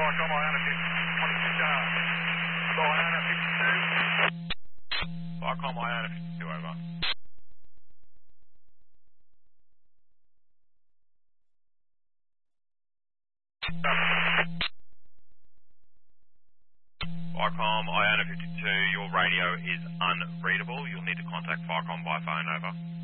Viacom, Iona 52. Iona 52. Viacom, Iona 52, over. Viacom, Iona 52, your radio is unreadable. You'll need to contact Viacom by phone, over.